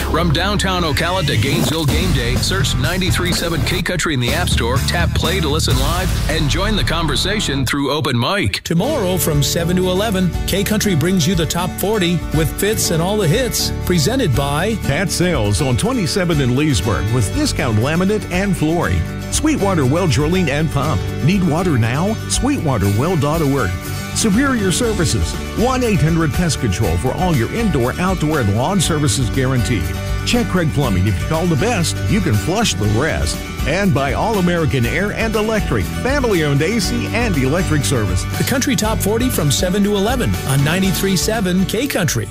From downtown Ocala to Gainesville game day, search 93.7 K-Country in the App Store, tap play to listen live, and join the conversation through Open Mic. Tomorrow from 7 to 11, K-Country brings you the top 40 with Fits and all the hits, presented by Pat Sales on 27 in Leesburg with discount laminate and flooring. Sweetwater Well Drilling and Pump. Need water now? SweetwaterWell.org. Superior Services. 1-800-PEST Control for all your indoor, outdoor, and lawn services guaranteed. Check Craig Plumbing. If you call the best, you can flush the rest. And by All American Air and Electric, family-owned AC and electric service. the Country Top 40 from 7 to 11 on 93.7 K-Country.